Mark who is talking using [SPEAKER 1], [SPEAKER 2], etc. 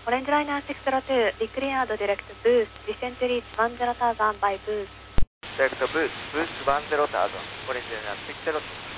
[SPEAKER 1] Orange Liner 602, declared direct boost, descent reach 10,000 by boost.
[SPEAKER 2] Direct boost 10,000, Orange Liner 602.